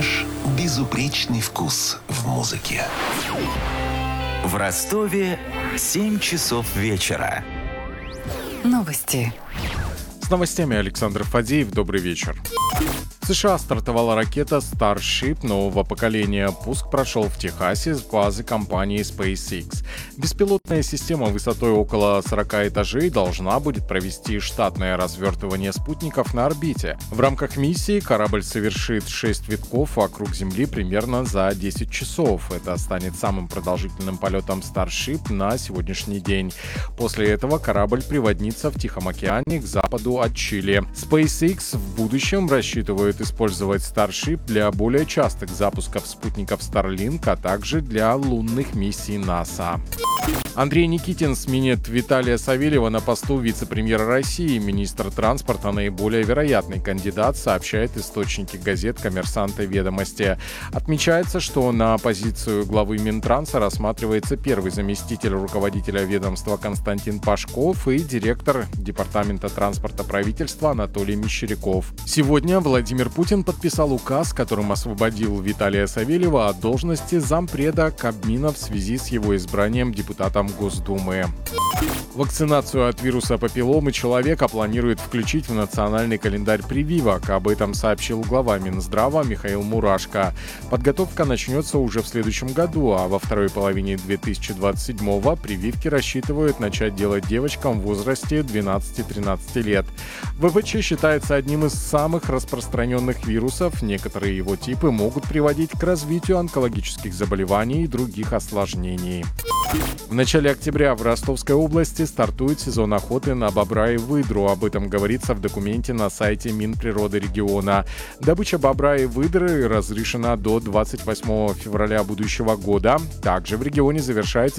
Наш безупречный вкус в музыке. В Ростове 7 часов вечера. Новости. С новостями Александр Фадеев. Добрый вечер. В США стартовала ракета Starship нового поколения. Пуск прошел в Техасе с базы компании SpaceX. Беспилотная система высотой около 40 этажей должна будет провести штатное развертывание спутников на орбите. В рамках миссии корабль совершит 6 витков вокруг Земли примерно за 10 часов. Это станет самым продолжительным полетом Starship на сегодняшний день. После этого корабль приводнится в Тихом океане к западу от Чили. SpaceX в будущем рассчитывает использовать Starship для более частых запусков спутников Starlink, а также для лунных миссий НАСА. Андрей Никитин сменит Виталия Савельева на посту вице-премьера России. Министр транспорта — наиболее вероятный кандидат, сообщают источники газет «Коммерсант» и «Ведомости». Отмечается, что на позицию главы Минтранса рассматривается первый заместитель руководителя ведомства Константин Пашков и директор Департамента транспорта правительства Анатолий Мещеряков. Сегодня Владимир Путин подписал указ, которым освободил Виталия Савельева от должности зампреда Кабмина в связи с его избранием депутатом Госдумы. Вакцинацию от вируса папилломы человека планируют включить в национальный календарь прививок. Об этом сообщил глава Минздрава Михаил Мурашко. Подготовка начнется уже в следующем году, а во второй половине 2027-го прививки рассчитывают начать делать девочкам в возрасте 12-13 лет. ВПЧ считается одним из самых распространенных вирусов. Некоторые его типы могут приводить к развитию онкологических заболеваний и других осложнений. В начале октября в Ростовской области стартует сезон охоты на бобра и выдру. Об этом говорится в документе на сайте Минприроды региона. Добыча бобра и выдры разрешена до 28 февраля будущего года. Также в регионе завершается